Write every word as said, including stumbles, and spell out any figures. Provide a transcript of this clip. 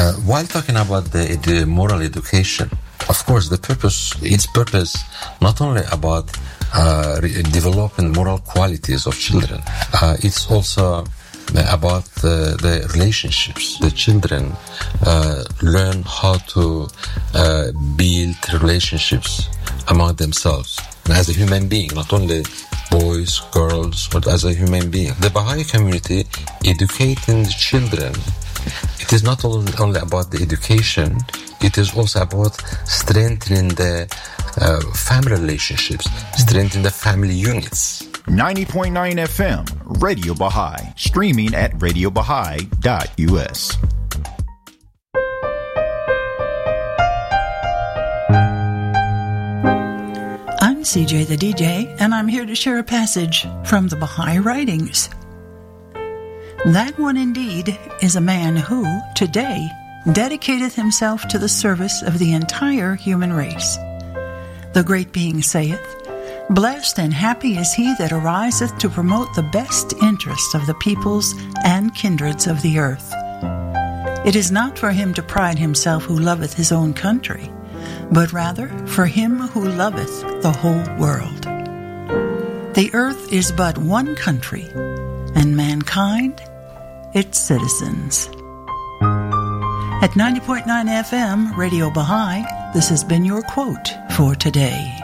Uh, while talking about the, the moral education, of course, the purpose, its purpose, not only about uh, re- developing moral qualities of children, uh, it's also about uh, the relationships. The children uh, learn how to uh, build relationships among themselves as a human being, not only boys, girls, but as a human being. The Baha'i community educating the children, it is not only about the education, it is also about strengthening the uh, family relationships, strengthening the family units. ninety point nine F M, Radio Baha'i, streaming at radio baha'i dot u s. I'm C J the D J, and I'm here to share a passage from the Baha'i writings. That one indeed is a man who, today, dedicateth himself to the service of the entire human race. The great being saith, Blessed and happy is he that ariseth to promote the best interests of the peoples and kindreds of the earth. It is not for him to pride himself who loveth his own country, but rather for him who loveth the whole world. The earth is but one country, and mankind its citizens. At ninety point nine F M, Radio Baha'i, this has been your quote for today.